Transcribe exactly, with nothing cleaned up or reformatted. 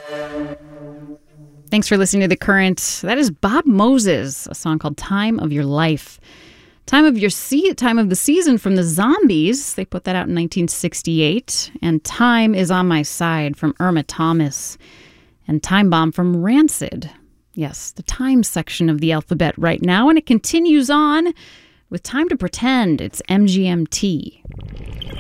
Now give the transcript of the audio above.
Thanks for listening to The Current. That is Bob Moses, a song called Time of Your Life. Time of Your Se- Time of the Season from the Zombies. They put that out in nineteen sixty-eight. And Time Is on My Side from Irma Thomas. And Time Bomb from Rancid. Yes, the time section of the alphabet right now. And it continues on with Time to Pretend. It's M G M T.